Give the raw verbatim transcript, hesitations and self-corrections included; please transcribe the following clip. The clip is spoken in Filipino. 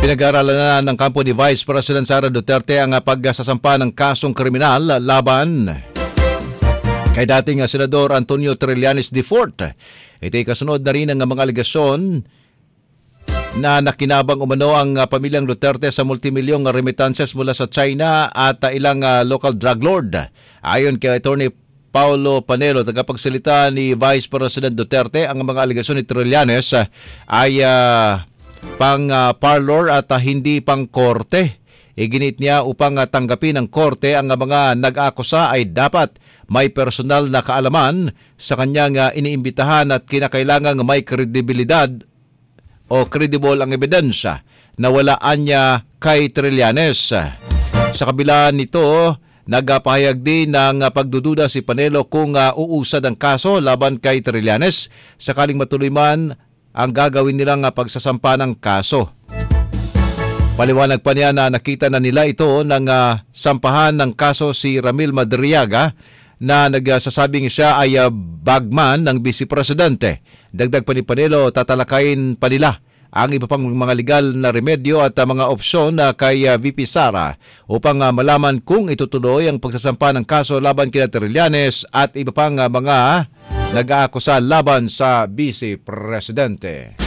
Pinag-aaralan na ng kampo ni Vice President Sara Duterte ang pagsasampa ng kasong kriminal laban kay dating Senador Antonio Trillanes the fourth. Ito'y kasunod na rin ang mga aligasyon na nakinabang umano ang pamilyang Duterte sa multimilyong remittances mula sa China at ilang local drug lord. Ayon kay Attorney Paulo Panelo, tagapagsalita ni Vice President Duterte, ang mga aligasyon ni Trillanes ay uh, pang uh, parlor at uh, hindi pang korte. Iginit niya upang uh, tanggapin ng korte ang uh, mga nag-akusa ay dapat may personal na kaalaman sa kanyang uh, iniimbitahan at kinakailangang may kredibilidad o credible ang ebidensya na walaan niya kay Trillanes. Sa kabila nito, nagpahayag din ng uh, pagdududa si Panelo kung uh, uusad ang kaso laban kay Trillanes sakaling matuloy man ang gagawin nilang pagsasampa ng kaso. Paliwanag pa niya na nakita na nila ito ng uh, sampahan ng kaso si Ramil Madriaga na nagsasabing siya ay uh, bagman ng Vice Presidente. Dagdag pa ni Panelo, tatalakayin pa nila ang iba pang mga legal na remedyo at uh, mga opsyon uh, kay uh, V P Sara upang uh, malaman kung itutuloy ang pagsasampa ng kaso laban kina Trillanes at iba pang uh, mga nag-aakusa laban sa Vice Presidente.